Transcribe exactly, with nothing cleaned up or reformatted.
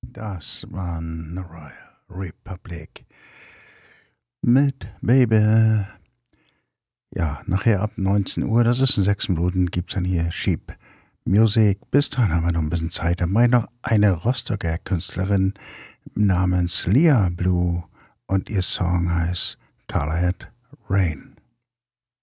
Das war Royal Republic mit Baby. Ja, nachher ab neunzehn Uhr, das ist in sechs Minuten, gibt's dann hier Sheep Music. Bis dahin haben wir noch ein bisschen Zeit. Dann mache ich noch eine Rostocker Künstlerin namens Lia Blue und ihr Song heißt Colored Rain.